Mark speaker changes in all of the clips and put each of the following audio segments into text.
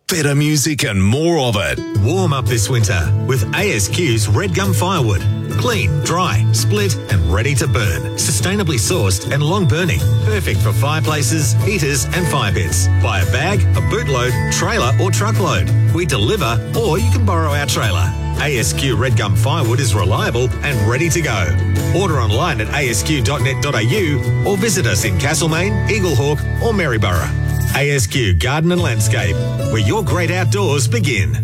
Speaker 1: better music and more of it.
Speaker 2: Warm up this winter with ASQ's Red Gum Firewood. Clean, dry, split and ready to burn. Sustainably sourced and long burning. Perfect for fireplaces, heaters and fire pits. Buy a bag, a bootload, trailer or truckload. We deliver or you can borrow our trailer. ASQ Red Gum Firewood is reliable and ready to go. Order online at asq.net.au or visit us in Castlemaine, Eaglehawk or Maryborough. ASQ Garden and Landscape, where your great outdoors begin.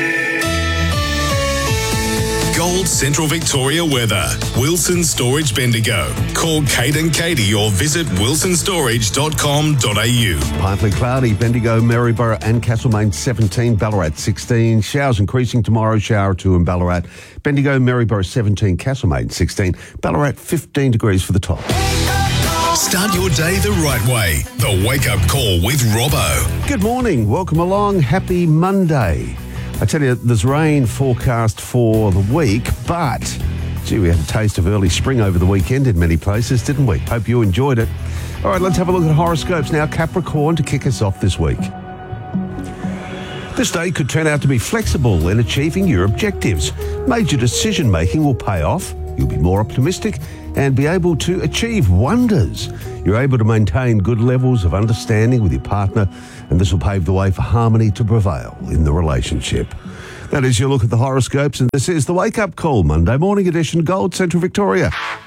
Speaker 1: Gold Central Victoria weather. Wilson Storage Bendigo. Call Kate and Katie or visit wilsonstorage.com.au.
Speaker 3: Partly cloudy, Bendigo, Maryborough and Castlemaine 17, Ballarat 16. Showers increasing tomorrow, shower 2 in Ballarat. Bendigo, Maryborough 17, Castlemaine 16. Ballarat 15 degrees for the top.
Speaker 1: Start your day the right way. The Wake Up Call with Robbo.
Speaker 3: Good morning, welcome along, happy Monday. I tell you, there's rain forecast for the week, but gee, we had a taste of early spring over the weekend in many places, didn't we? Hope you enjoyed it. All right, let's have a look at horoscopes now. Capricorn to kick us off this week. This day could turn out to be flexible in achieving your objectives. Major decision making will pay off. You'll be more optimistic and be able to achieve wonders. You're able to maintain good levels of understanding with your partner, and this will pave the way for harmony to prevail in the relationship. That is your look at the horoscopes, and this is the Wake Up Call, Monday morning edition, Gold Central Victoria.